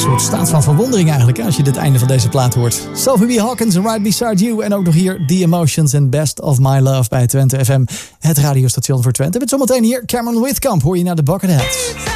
soort staat van verwondering eigenlijk, als je dit einde van deze plaat hoort. Sophie B. Hawkins, Right Beside You. En ook nog hier The Emotions and Best of My Love bij Twente FM. Het radiostation voor Twente. Met zometeen hier Cameron Whitkamp, hoor je naar de Bucketheads.